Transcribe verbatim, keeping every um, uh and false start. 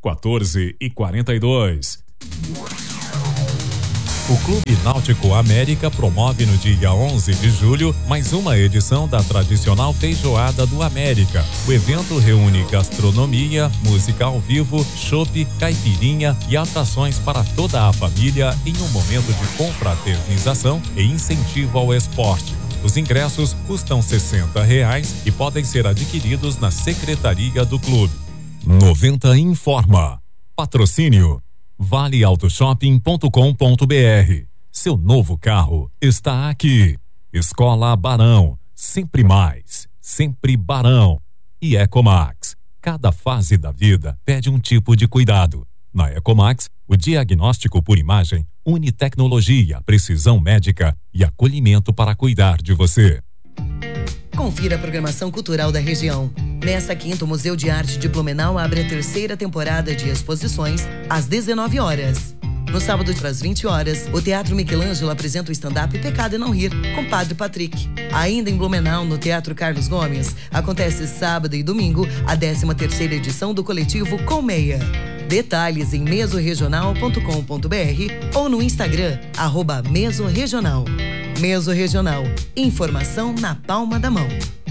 quatorze e quarenta e dois. O Clube Náutico América promove no dia onze de julho mais uma edição da tradicional Feijoada do América. O evento reúne gastronomia, música ao vivo, chopp, caipirinha e atrações para toda a família em um momento de confraternização e incentivo ao esporte. Os ingressos custam sessenta reais e podem ser adquiridos na secretaria do clube. noventa informa. Patrocínio vale auto shopping ponto com ponto br. Seu novo carro está aqui. Escola Barão, sempre mais, sempre Barão. E Ecomax, cada fase da vida pede um tipo de cuidado. Na Ecomax, o diagnóstico por imagem une tecnologia, precisão médica e acolhimento para cuidar de você. Confira a programação cultural da região. Nesta quinta, o Museu de Arte de Blumenau abre a terceira temporada de exposições às dezenove horas. No sábado, às vinte horas, o Teatro Michelangelo apresenta o stand-up Pecado e Não Rir, com Padre Patrick. Ainda em Blumenau, no Teatro Carlos Gomes, acontece sábado e domingo a décima terceira edição do coletivo Colmeia. Detalhes em mesorregional ponto com ponto br ou no Instagram, arroba mesorregional. Mesorregional, informação na palma da mão.